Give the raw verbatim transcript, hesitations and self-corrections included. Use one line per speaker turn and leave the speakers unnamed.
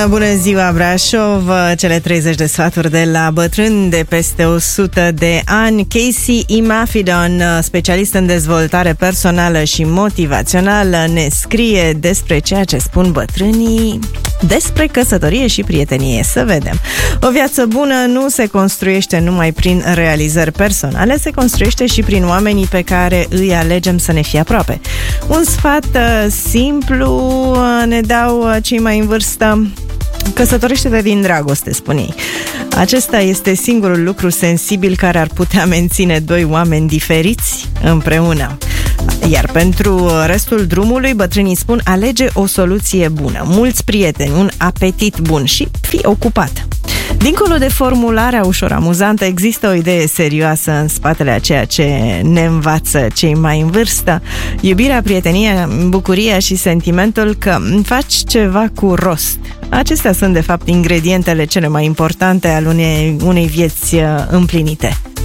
Bună ziua, Brașov! Cele treizeci de sfaturi de la bătrâni de peste o sută de ani. Casey Imafidon, specialist în dezvoltare personală și motivațională, ne scrie despre ceea ce spun bătrânii despre căsătorie și prietenie. Să vedem. O viață bună nu se construiește numai prin realizări personale, se construiește și prin oamenii pe care îi alegem să ne fie aproape. Un sfat simplu ne dau cei mai în vârstă: căsătorește-te din dragoste, spun ei. Acesta este singurul lucru sensibil care ar putea menține doi oameni diferiți împreună. Iar pentru restul drumului, bătrânii spun: alege o soluție bună, mulți prieteni, un apetit bun și fii ocupat. Dincolo de formularea ușor amuzantă, există o idee serioasă în spatele a ceea ce ne învață cei mai în vârstă: iubirea, prietenia, bucuria și sentimentul că faci ceva cu rost. Acestea sunt, de fapt, ingredientele cele mai importante ale unei, unei vieți împlinite.